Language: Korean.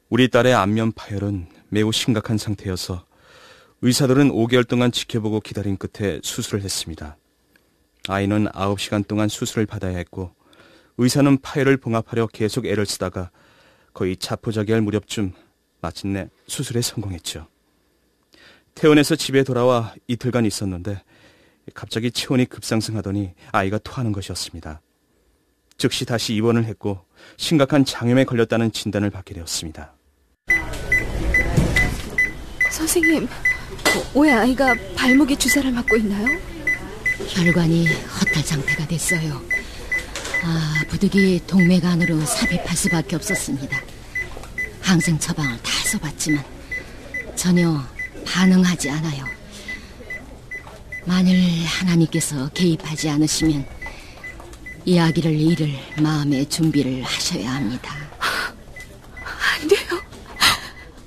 우리 딸의 안면 파열은 매우 심각한 상태여서 의사들은 5개월 동안 지켜보고 기다린 끝에 수술을 했습니다. 아이는 9시간 동안 수술을 받아야 했고 의사는 파열을 봉합하려 계속 애를 쓰다가 거의 자포자기할 무렵쯤 마침내 수술에 성공했죠. 퇴원해서 집에 돌아와 이틀간 있었는데 갑자기 체온이 급상승하더니 아이가 토하는 것이었습니다. 즉시 다시 입원을 했고 심각한 장염에 걸렸다는 진단을 받게 되었습니다. 선생님, 왜 아이가 발목에 주사를 맞고 있나요? 혈관이 허탈 상태가 됐어요. 부득이 동맥 안으로 삽입할 수밖에 없었습니다. 항생 처방을 다 써봤지만 전혀 반응하지 않아요. 만일 하나님께서 개입하지 않으시면 이 아기를 잃을 마음의 준비를 하셔야 합니다.